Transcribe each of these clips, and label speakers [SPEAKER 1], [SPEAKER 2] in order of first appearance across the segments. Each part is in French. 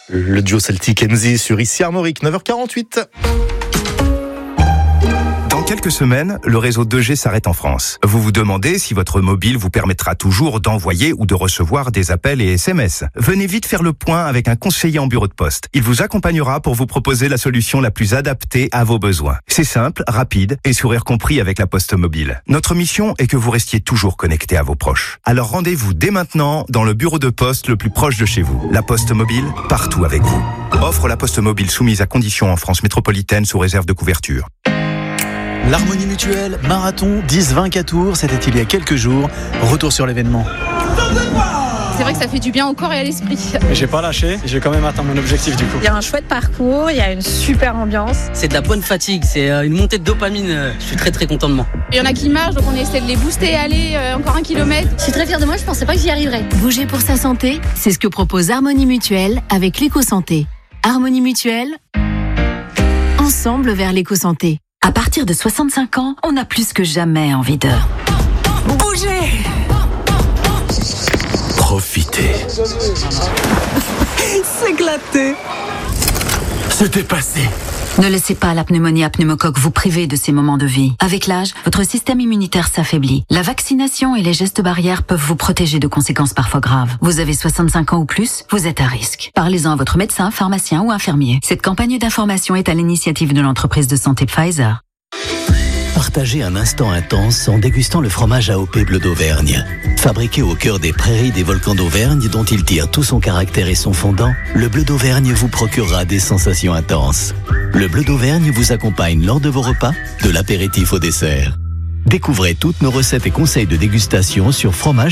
[SPEAKER 1] Le duo celtique Enzi sur ici Armorique, 9h48.
[SPEAKER 2] Dans quelques semaines, le réseau 2G s'arrête en France. Vous vous demandez si votre mobile vous permettra toujours d'envoyer ou de recevoir des appels et SMS. Venez vite faire le point avec un conseiller en bureau de poste. Il vous accompagnera pour vous proposer la solution la plus adaptée à vos besoins. C'est simple, rapide et sourire compris avec la Poste Mobile. Notre mission est que vous restiez toujours connecté à vos proches. Alors rendez-vous dès maintenant dans le bureau de poste le plus proche de chez vous. La Poste Mobile, partout avec vous. Offre la Poste Mobile soumise à conditions en France métropolitaine sous réserve de couverture.
[SPEAKER 3] L'Harmonie Mutuelle, marathon 10-20 Tours, c'était il y a quelques jours. Retour sur l'événement.
[SPEAKER 4] C'est vrai que ça fait du bien au corps et à l'esprit.
[SPEAKER 5] J'ai pas lâché, j'ai quand même atteint mon objectif du coup.
[SPEAKER 6] Il y a un chouette parcours, il y a une super ambiance.
[SPEAKER 7] C'est de la bonne fatigue, c'est une montée de dopamine. Je suis très très content de moi.
[SPEAKER 4] Il y en a qui marchent, donc on essaie de les booster, aller encore 1 kilomètre.
[SPEAKER 6] Je suis très fière de moi, je pensais pas que j'y arriverais.
[SPEAKER 8] Bouger pour sa santé, c'est ce que propose Harmonie Mutuelle avec l'éco-santé. Harmonie Mutuelle, ensemble vers l'éco-santé. À partir de 65 ans, on a plus que jamais envie de bouger.
[SPEAKER 9] Profiter.
[SPEAKER 8] S'éclater.
[SPEAKER 9] Se dépasser.
[SPEAKER 8] Ne laissez pas la pneumonie à pneumocoque vous priver de ces moments de vie. Avec l'âge, votre système immunitaire s'affaiblit. La vaccination et les gestes barrières peuvent vous protéger de conséquences parfois graves. Vous avez 65 ans ou plus, vous êtes à risque. Parlez-en à votre médecin, pharmacien ou infirmier. Cette campagne d'information est à l'initiative de l'entreprise de santé Pfizer.
[SPEAKER 9] Partagez un instant intense en dégustant le fromage AOP Bleu d'Auvergne. Fabriqué au cœur des prairies des volcans d'Auvergne dont il tire tout son caractère et son fondant, le Bleu d'Auvergne vous procurera des sensations intenses. Le Bleu d'Auvergne vous accompagne lors de vos repas, de l'apéritif au dessert. Découvrez toutes nos recettes et conseils de dégustation sur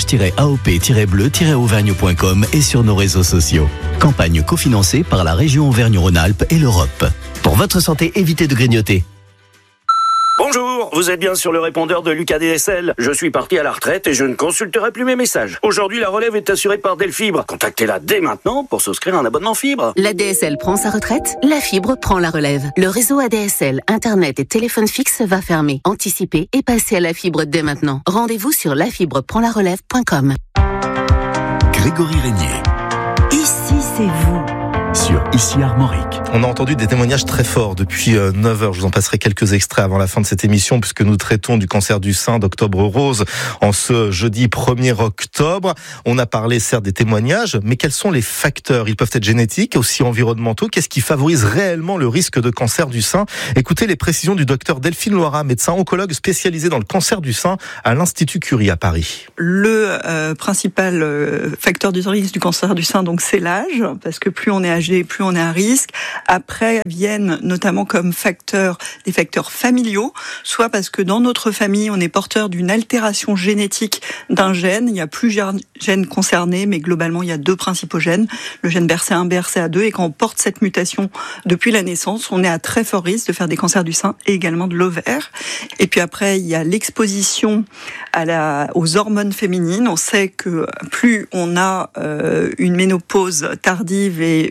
[SPEAKER 9] fromage-aop-bleu-auvergne.com et sur nos réseaux sociaux. Campagne cofinancée par la région Auvergne-Rhône-Alpes et l'Europe. Pour votre santé, évitez de grignoter.
[SPEAKER 10] Bonjour, vous êtes bien sur le répondeur de Lucas DSL. Je suis parti à la retraite et je ne consulterai plus mes messages. Aujourd'hui, la relève est assurée par Delfibre. Contactez-la dès maintenant pour souscrire un abonnement fibre.
[SPEAKER 11] La DSL prend sa retraite, la fibre prend la relève. Le réseau ADSL, Internet et téléphone fixe va fermer. Anticipez et passez à la fibre dès maintenant. Rendez-vous sur lafibreprendlarelève.com.
[SPEAKER 9] Grégory Régnier.
[SPEAKER 8] Ici, c'est vous.
[SPEAKER 9] Sur Ici Armorique.
[SPEAKER 1] On a entendu des témoignages très forts depuis 9h. Je vous en passerai quelques extraits avant la fin de cette émission puisque nous traitons du cancer du sein d'Octobre Rose en ce jeudi 1er octobre. On a parlé certes des témoignages, mais quels sont les facteurs ? Ils peuvent être génétiques, aussi environnementaux. Qu'est-ce qui favorise réellement le risque de cancer du sein ? Écoutez les précisions du docteur Delphine Loira, médecin oncologue spécialisé dans le cancer du sein à l'Institut Curie à Paris.
[SPEAKER 12] Le principal facteur du risque du cancer du sein, donc, c'est l'âge, parce que plus on est âgé, plus on est à risque. Après viennent notamment comme facteurs des facteurs familiaux, soit parce que dans notre famille on est porteur d'une altération génétique d'un gène. Il y a plusieurs gènes concernés, mais globalement il y a 2 principaux gènes, le gène BRCA1, BRCA2, et quand on porte cette mutation depuis la naissance, on est à très fort risque de faire des cancers du sein et également de l'ovaire. Et puis après il y a l'exposition aux hormones féminines. On sait que plus on a une ménopause tardive et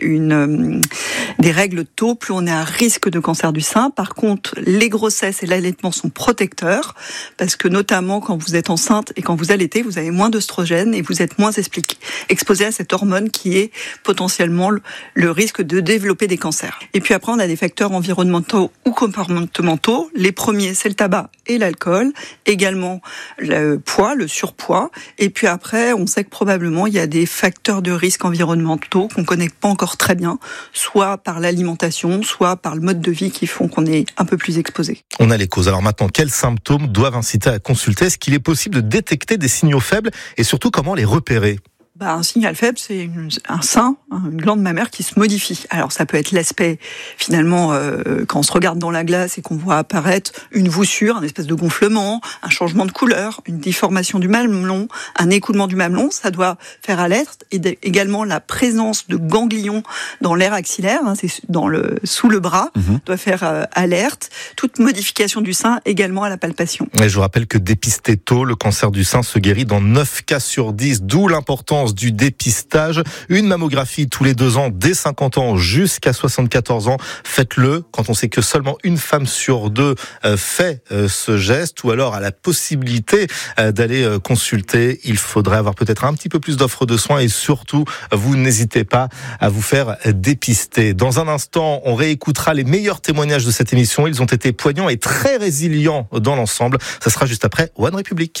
[SPEAKER 12] des règles tôt, plus on est à risque de cancer du sein. Par contre, les grossesses et l'allaitement sont protecteurs, parce que notamment quand vous êtes enceinte et quand vous allaitez, vous avez moins d'œstrogène et vous êtes moins exposé à cette hormone qui est potentiellement le risque de développer des cancers. Et puis après, on a des facteurs environnementaux ou comportementaux. Les premiers, c'est le tabac et l'alcool, également le poids, le surpoids. Et puis après, on sait que probablement il y a des facteurs de risque environnementaux qu'on connaît pas encore très bien, soit par l'alimentation, soit par le mode de vie qui font qu'on est un peu plus exposé.
[SPEAKER 1] On a les causes. Alors maintenant, quels symptômes doivent inciter à consulter ? Est-ce qu'il est possible de détecter des signaux faibles et surtout comment les repérer ?
[SPEAKER 12] Un signal faible, c'est un sein, une glande mammaire qui se modifie. Alors ça peut être l'aspect, finalement, quand on se regarde dans la glace et qu'on voit apparaître une voussure, un espèce de gonflement, un changement de couleur, une déformation du mamelon, un écoulement du mamelon, ça doit faire alerte. Et également la présence de ganglions dans l'aire axillaire, c'est sous le bras, doit faire alerte. Toute modification du sein également à la palpation.
[SPEAKER 1] Et je vous rappelle que dépisté tôt, le cancer du sein se guérit dans 9 cas sur 10, d'où l'importance l'importance du dépistage. Une mammographie tous les 2 ans, dès 50 ans jusqu'à 74 ans. Faites-le quand on sait que seulement une femme sur 2 fait ce geste, ou alors a la possibilité d'aller consulter. Il faudrait avoir peut-être un petit peu plus d'offres de soins, et surtout, vous n'hésitez pas à vous faire dépister. Dans un instant, on réécoutera les meilleurs témoignages de cette émission. Ils ont été poignants et très résilients dans l'ensemble. Ça sera juste après One Republic.